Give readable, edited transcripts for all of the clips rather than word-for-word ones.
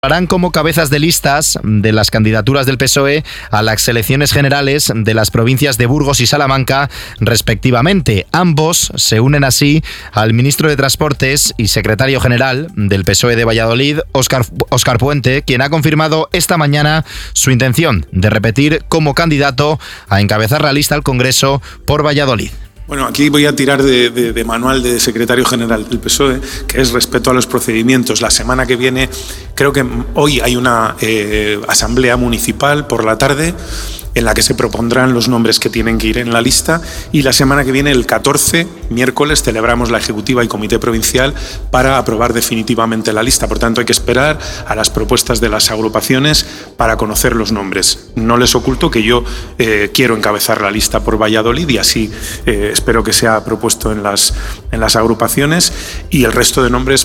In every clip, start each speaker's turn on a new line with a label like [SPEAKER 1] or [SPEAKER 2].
[SPEAKER 1] Harán como cabezas de listas de las candidaturas del PSOE a las elecciones generales de las provincias de Burgos y Salamanca, respectivamente. Ambos se unen así al ministro de Transportes y secretario general del PSOE de Valladolid, Óscar Puente, quien ha confirmado esta mañana su intención de repetir como candidato a encabezar la lista al Congreso por Valladolid.
[SPEAKER 2] Bueno, aquí voy a tirar de manual de secretario general del PSOE, que es respeto a los procedimientos. La semana que viene, creo que hoy hay una asamblea municipal por la tarde en la que se propondrán los nombres que tienen que ir en la lista, y la semana que viene, el 14, miércoles, celebramos la Ejecutiva y Comité Provincial para aprobar definitivamente la lista. Por tanto, hay que esperar a las propuestas de las agrupaciones para conocer los nombres. No les oculto que yo quiero encabezar la lista por Valladolid y así espero que sea propuesto en las agrupaciones, y el resto de nombres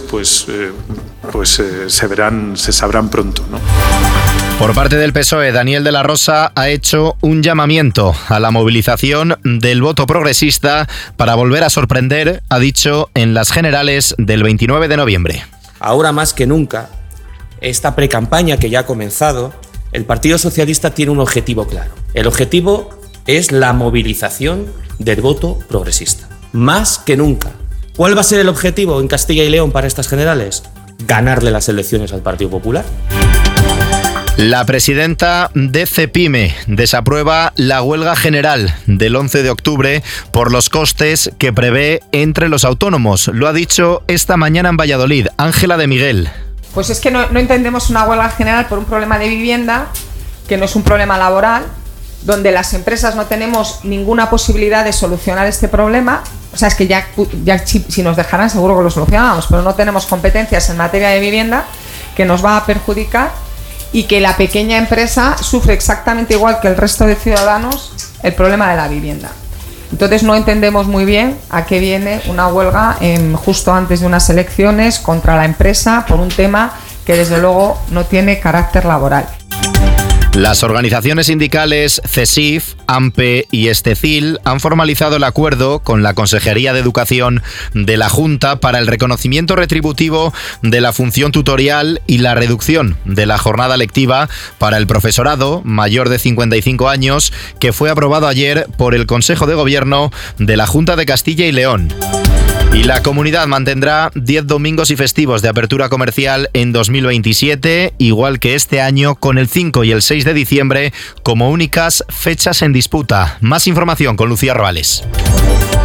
[SPEAKER 2] se sabrán pronto, ¿no?
[SPEAKER 1] Por parte del PSOE, Daniel de la Rosa ha hecho un llamamiento a la movilización del voto progresista para volver a sorprender, ha dicho, en las generales del 29 de noviembre.
[SPEAKER 3] Ahora más que nunca, esta precampaña que ya ha comenzado, el Partido Socialista tiene un objetivo claro. El objetivo es la movilización del voto progresista. Más que nunca. ¿Cuál va a ser el objetivo en Castilla y León para estas generales? Ganarle las elecciones al Partido Popular.
[SPEAKER 1] La presidenta de Cepime desaprueba la huelga general del 11 de octubre por los costes que prevé entre los autónomos. Lo ha dicho esta mañana en Valladolid. Ángela de Miguel.
[SPEAKER 4] Pues es que no entendemos una huelga general por un problema de vivienda, que no es un problema laboral, donde las empresas no tenemos ninguna posibilidad de solucionar este problema. O sea, es que ya si nos dejaran seguro que lo solucionábamos, pero no tenemos competencias en materia de vivienda, que nos va a perjudicar, y que la pequeña empresa sufre exactamente igual que el resto de ciudadanos el problema de la vivienda. Entonces no entendemos muy bien a qué viene una huelga justo antes de unas elecciones contra la empresa por un tema que desde luego no tiene carácter laboral.
[SPEAKER 1] Las organizaciones sindicales CESIF, AMPE y Estecil han formalizado el acuerdo con la Consejería de Educación de la Junta para el reconocimiento retributivo de la función tutorial y la reducción de la jornada lectiva para el profesorado mayor de 55 años, que fue aprobado ayer por el Consejo de Gobierno de la Junta de Castilla y León. Y la comunidad mantendrá 10 domingos y festivos de apertura comercial en 2027, igual que este año, con el 5 y el 6 de diciembre como únicas fechas en disputa. Más información con Lucía Roales.